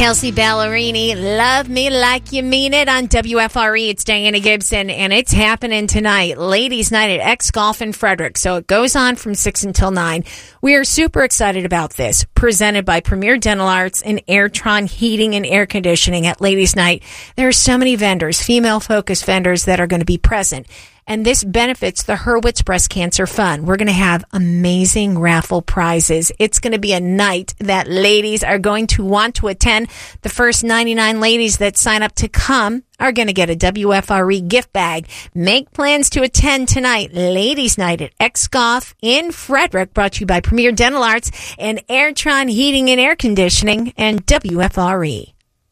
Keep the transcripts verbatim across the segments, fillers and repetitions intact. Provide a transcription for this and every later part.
Kelsey Ballerini, Love Me Like You Mean It on W F R E. It's Diana Gibson, and it's happening tonight. Ladies' Night at X Golf in Frederick. So it goes on from six until nine. We are super excited about this. Presented by Premier Dental Arts and Airtron Heating and Air Conditioning at Ladies' Night. There are so many vendors, female-focused vendors that are going to be present. And this benefits the Hurwitz Breast Cancer Fund. We're going to have amazing raffle prizes. It's going to be a night that ladies are going to want to attend. The first ninety-nine ladies that sign up to come are going to get a W F R E gift bag. Make plans to attend tonight. Ladies' Night at X Golf in Frederick, brought to you by Premier Dental Arts and Airtron Heating and Air Conditioning and W F R E.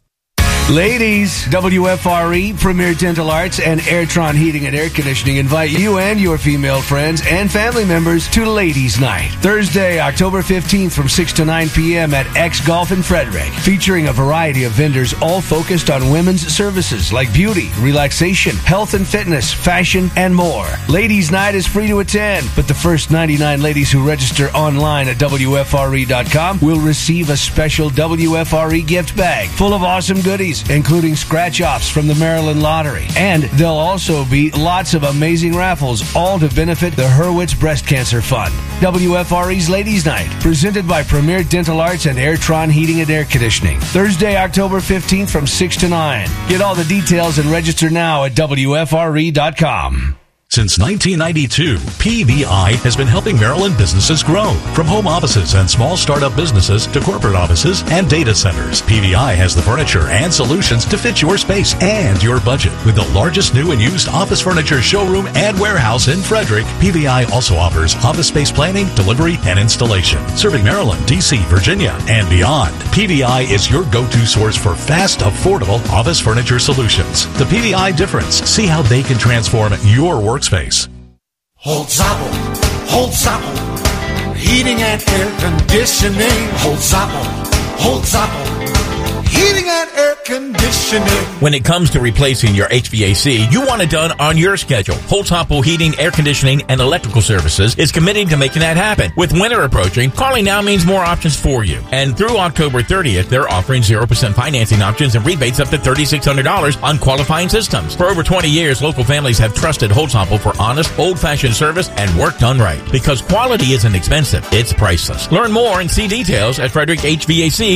Ladies, W F R E, Premier Dental Arts, and Airtron Heating and Air Conditioning invite you and your female friends and family members to Ladies' Night, Thursday, October fifteenth from six to nine p.m. at X Golf in Frederick, featuring a variety of vendors all focused on women's services like beauty, relaxation, health and fitness, fashion, and more. Ladies' Night is free to attend, but the first ninety-nine ladies who register online at W F R E dot com will receive a special W F R E gift bag full of awesome goodies, including scratch-offs from the Maryland Lottery. And there'll also be lots of amazing raffles, all to benefit the Hurwitz Breast Cancer Fund. W F R E's Ladies' Night, presented by Premier Dental Arts and Airtron Heating and Air Conditioning. Thursday, October fifteenth from six to nine. Get all the details and register now at W F R E dot com. Since nineteen ninety-two, P V I has been helping Maryland businesses grow. From home offices and small startup businesses to corporate offices and data centers, P V I has the furniture and solutions to fit your space and your budget. With the largest new and used office furniture showroom and warehouse in Frederick, P V I also offers office space planning, delivery, and installation. Serving Maryland, D C, Virginia, and beyond, P V I is your go-to source for fast, affordable office furniture solutions. The P V I difference. See how they can transform your work space. Holzapfel, Holzapfel, heating and air conditioning. Holzapfel, Holzapfel, heating and air conditioning. When it comes to replacing your H V A C, you want it done on your schedule. Holzapfel Heating, Air Conditioning, and Electrical Services is committing to making that happen. With winter approaching, calling now means more options for you. And through October thirtieth, they're offering zero percent financing options and rebates up to three thousand six hundred dollars on qualifying systems. For over twenty years, local families have trusted Holzapfel for honest, old-fashioned service and work done right. Because quality isn't expensive, it's priceless. Learn more and see details at Frederick H V A C